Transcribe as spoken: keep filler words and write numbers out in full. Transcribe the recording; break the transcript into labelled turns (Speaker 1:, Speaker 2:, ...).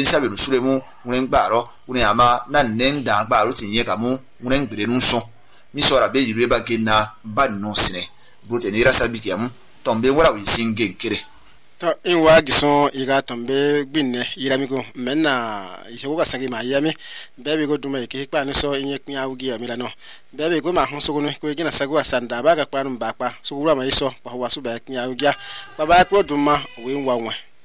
Speaker 1: sabe no sulemu unen gbaro unen ama na nenda gbaro tinye kamu unen gbere nso mi sora be yire ba gena ba no sine brote ni rasa bi kiam tombe wala wi singe nkere
Speaker 2: to in wa gison iga tombe gbinne iramigo menna isego kasagi ma yami bebe go duma ke pa ni so inye knya ugi amila no bebe go ma hun so no ko gina sago asanda ba ga pa no ba pa so wura ma iso pa wa so ba knya ugi ba ba ko duma we nwa nwa